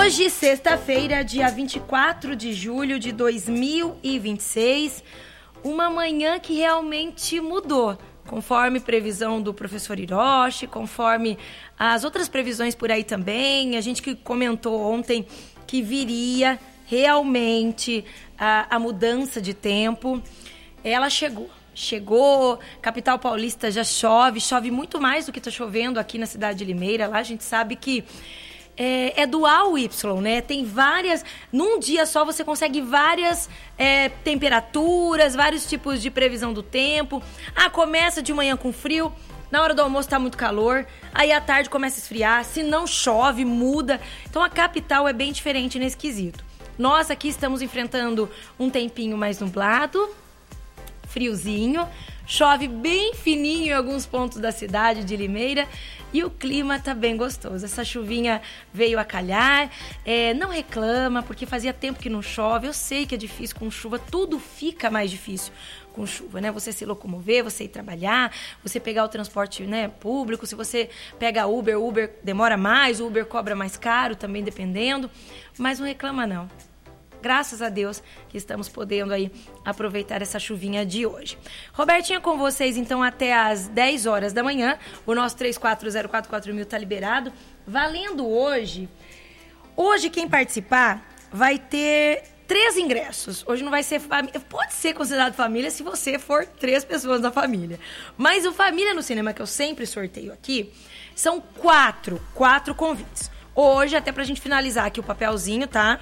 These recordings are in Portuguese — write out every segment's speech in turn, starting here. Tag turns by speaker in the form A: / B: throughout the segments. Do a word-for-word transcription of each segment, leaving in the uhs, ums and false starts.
A: Hoje, sexta-feira, dia vinte e quatro de julho de dois mil e vinte e seis, uma manhã que realmente mudou, conforme previsão do professor Hiroshi, conforme as outras previsões por aí também. A gente que comentou ontem que viria realmente a, a mudança de tempo. Ela chegou. Chegou, capital paulista já chove, chove muito mais do que está chovendo aqui na cidade de Limeira. Lá a gente sabe que é, é dual Y, né? Tem várias... Num dia só você consegue várias é, temperaturas, vários tipos de previsão do tempo. Ah, começa de manhã com frio, na hora do almoço tá muito calor, aí à tarde começa a esfriar, se não chove, muda. Então a capital é bem diferente nesse quesito. Nós aqui estamos enfrentando um tempinho mais nublado, friozinho, chove bem fininho em alguns pontos da cidade de Limeira e o clima tá bem gostoso. Essa chuvinha veio a calhar, é, não reclama, porque fazia tempo que não chove. Eu sei que é difícil com chuva, tudo fica mais difícil com chuva, né? Você se locomover, você ir trabalhar, você pegar o transporte, né, público. Se você pega Uber, Uber demora mais, o Uber cobra mais caro também, dependendo, mas não reclama não. Graças a Deus que estamos podendo aí aproveitar essa chuvinha de hoje. Robertinha com vocês, então, até às dez horas da manhã. O nosso três quatro zero quatro quatro mil tá liberado. Valendo hoje. Hoje, quem participar vai ter três ingressos. Hoje não vai ser família. Pode ser considerado família se você for três pessoas da família. Mas o Família no Cinema, que eu sempre sorteio aqui, são quatro. Quatro convites. Hoje, até pra gente finalizar aqui o papelzinho, tá?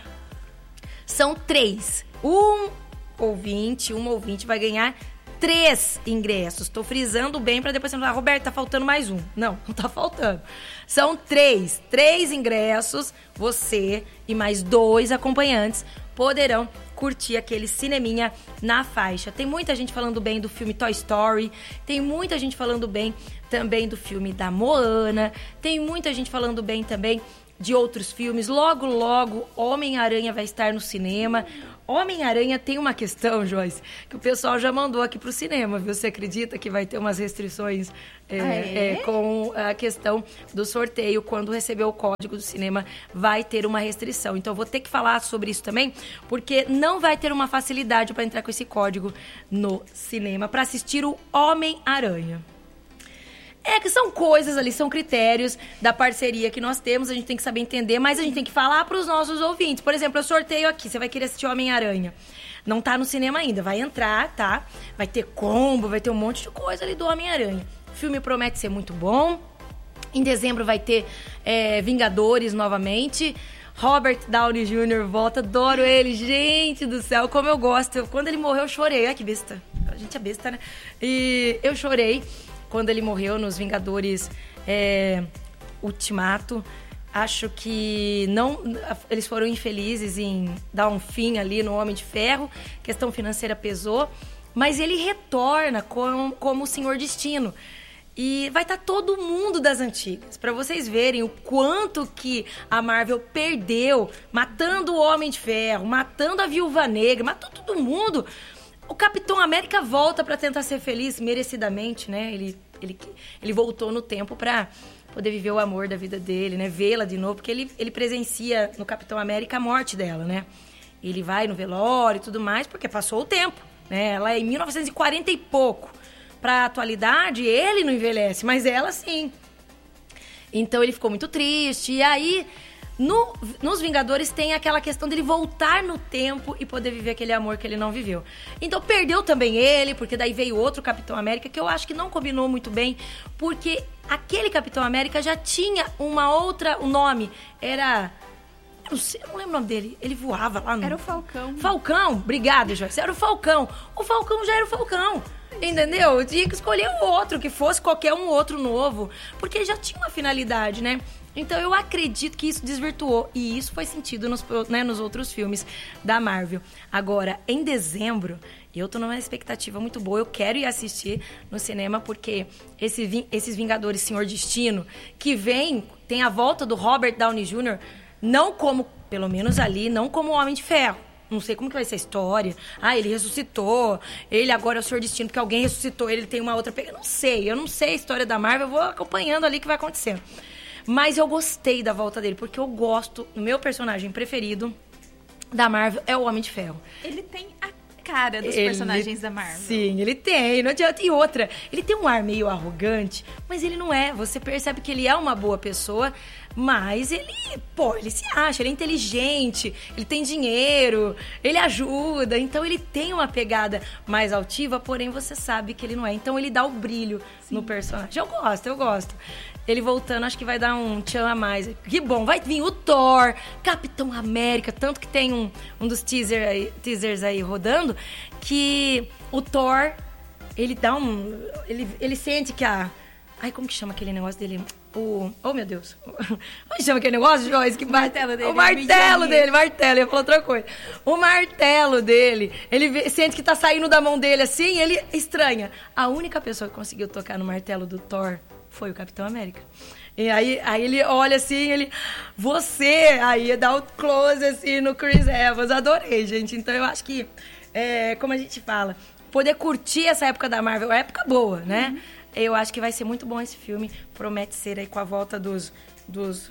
A: São três. Um ouvinte, uma ouvinte vai ganhar três ingressos. Estou frisando bem para depois você falar, Roberto, tá faltando mais um. Não, não tá faltando. São três. Três ingressos. Você e mais dois acompanhantes poderão curtir aquele cineminha na faixa. Tem muita gente falando bem do filme Toy Story. Tem muita gente falando bem também do filme da Moana. Tem muita gente falando bem também de outros filmes. Logo, logo, Homem-Aranha vai estar no cinema. Homem-Aranha tem uma questão, Joyce, que o pessoal já mandou aqui pro cinema, viu? Você acredita que vai ter umas restrições é, ah, é? É, com a questão do sorteio? Quando receber o código do cinema, vai ter uma restrição. Então, eu vou ter que falar sobre isso também, porque não vai ter uma facilidade para entrar com esse código no cinema, para assistir o Homem-Aranha. É que são coisas ali, são critérios da parceria que nós temos, a gente tem que saber entender, mas a gente tem que falar para os nossos ouvintes. Por exemplo, eu sorteio aqui, você vai querer assistir Homem-Aranha. Não tá no cinema ainda, vai entrar, tá? Vai ter combo, vai ter um monte de coisa ali do Homem-Aranha. O filme promete ser muito bom. Em dezembro vai ter é, Vingadores novamente. Robert Downey Júnior volta, adoro ele, gente do céu, como eu gosto. Eu, quando ele morreu, eu chorei. Ai, que besta. A gente é besta, né? E eu chorei quando ele morreu nos Vingadores é, Ultimato. Acho que não, eles foram infelizes em dar um fim ali no Homem de Ferro. A questão financeira pesou. Mas ele retorna com, como o Senhor Destino. E vai estar todo mundo das antigas. Para vocês verem o quanto que a Marvel perdeu. Matando o Homem de Ferro, matando a Viúva Negra, matou todo mundo. O Capitão América volta para tentar ser feliz, merecidamente, né? Ele, ele, ele voltou no tempo para poder viver o amor da vida dele, né? Vê-la de novo, porque ele, ele presencia no Capitão América a morte dela, né? Ele vai no velório e tudo mais, porque passou o tempo, né? Ela é em mil novecentos e quarenta e pouco. Para a atualidade, ele não envelhece, mas ela sim. Então ele ficou muito triste, e aí... No, nos Vingadores tem aquela questão dele voltar no tempo e poder viver aquele amor que ele não viveu. Então perdeu também ele, porque daí veio outro Capitão América, que eu acho que não combinou muito bem, porque aquele Capitão América já tinha uma outra, um nome, era... Eu não sei, eu não lembro o nome dele, ele voava lá no...
B: Era o Falcão.
A: Falcão, obrigada, Joyce, era o Falcão. O Falcão já era o Falcão. Entendeu? Eu tinha que escolher um outro, que fosse qualquer um outro novo, porque já tinha uma finalidade, né? Então eu acredito que isso desvirtuou, e isso foi sentido nos, né, nos outros filmes da Marvel. Agora, em dezembro, eu tô numa expectativa muito boa, eu quero ir assistir no cinema, porque esse, esses Vingadores Senhor Destino, que vem, tem a volta do Robert Downey Júnior, não como, pelo menos ali, não como Homem de Ferro. Não sei como que vai ser a história. Ah, ele ressuscitou. Ele agora é o Senhor Destino, porque alguém ressuscitou ele, ele tem uma outra pegada. Não sei, eu não sei a história da Marvel, eu vou acompanhando ali o que vai acontecendo. Mas eu gostei da volta dele, porque eu gosto, o meu personagem preferido da Marvel é o Homem de Ferro.
B: Ele tem a cara dos
A: Ele-
B: personagens da Marvel.
A: Sim, ele tem, não adianta. E outra, ele tem um ar meio arrogante, mas ele não é. Você percebe que ele é uma boa pessoa, mas ele, pô, ele se acha, ele é inteligente, ele tem dinheiro, ele ajuda. Então ele tem uma pegada mais altiva, porém você sabe que ele não é. Então ele dá o brilho no personagem. Eu gosto, eu gosto. Ele voltando, acho que vai dar um tchan a mais. Que bom, vai vir o Thor, Capitão América, tanto que tem um, um dos teaser aí- teasers aí rodando, que o Thor, ele dá um... Ele, ele sente que a... Ai, como que chama aquele negócio dele? O... Oh, meu Deus. Como que chama aquele negócio, Joyce? Que
B: O martelo dele,
A: O martelo
B: a
A: dele, martelo. Eu ia falar outra coisa. O martelo dele, ele vê- sente que tá saindo da mão dele assim, ele estranha. A única pessoa que conseguiu tocar no martelo do Thor foi o Capitão América. E aí, aí ele olha assim, ele... Você! Aí dá o close assim no Chris Evans. Adorei, gente. Então eu acho que, é, como a gente fala, poder curtir essa época da Marvel, é época boa, né? Uhum. Eu acho que vai ser muito bom esse filme. Promete ser aí com a volta dos... dos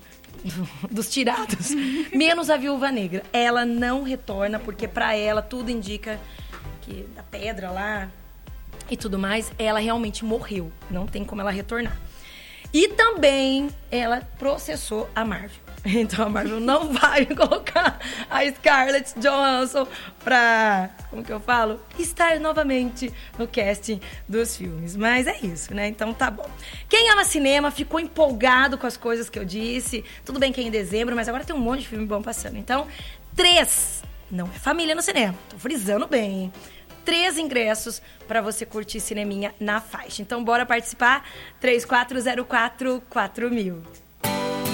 A: dos tirados. Menos a Viúva Negra. Ela não retorna, porque pra ela tudo indica que da pedra lá e tudo mais, ela realmente morreu. Não tem como ela retornar. E também ela processou a Marvel. Então a Marvel não vai colocar a Scarlett Johansson pra, como que eu falo? Estar novamente no casting dos filmes. Mas é isso, né? Então tá bom. Quem ama cinema ficou empolgado com as coisas que eu disse. Tudo bem que é em dezembro, mas agora tem um monte de filme bom passando. Então, três. Não é família no cinema. Tô frisando bem, hein? Três ingressos para você curtir cineminha na faixa. Então, bora participar? três quatro zero quatro quatro mil.